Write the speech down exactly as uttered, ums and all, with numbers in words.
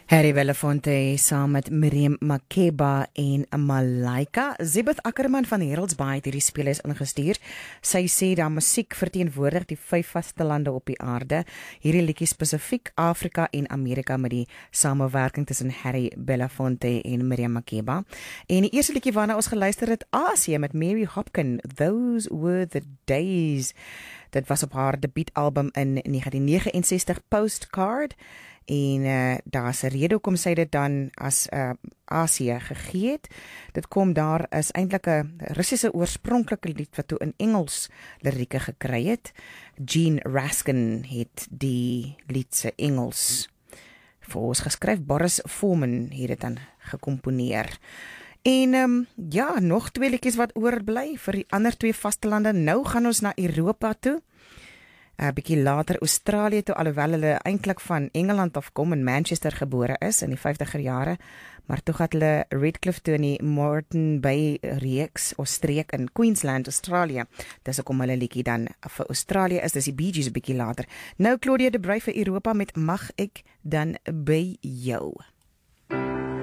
Harry Belafonte saam met Miriam Makeba en Malaika. Zibeth Ackerman van Heralds Bay het hierdie spele is ingestuur. Sy sê dat musiek verteenwoordig die vyf vaste lande op die aarde. Hierdie liedjie spesifiek Afrika en Amerika met die samewerking tussen Harry Belafonte en Miriam Makeba. En die eerste liedjie waarna ons geluister het, Asie met Mary Hopkin, Those Were the Days. Dit was op haar debuutalbum in negentien negenensestig, Postcard. En uh, daar is 'n rede hoekom sy dit dan as uh, Asie gegee het. Dit kom daar is eintlik 'n Russiese oorspronklike lied wat toe in Engels lirieke gekry het. Gene Raskin het die lied se Engels vir ons geskryf. Boris Foreman het dit dan gekomponeer. En um, ja, nog twee liedjies wat oorbly vir die ander twee vastelande. Nou gaan ons na Europa toe. 'n uh, bietjie later Australië toe, alhoewel hulle eintlik van Engeland af kom en Manchester gebore is in die vyftiger jare, maar toe gaan hulle Redcliffe toe in die Moreton Bay reeks of streek in Queensland, Australië. Dis hoekom hulle liedjie dan vir Australië is, dis die Bee Gees 'n bietjie later. Nou Claudia de Bruy vir Europa met Mag ek dan by jou.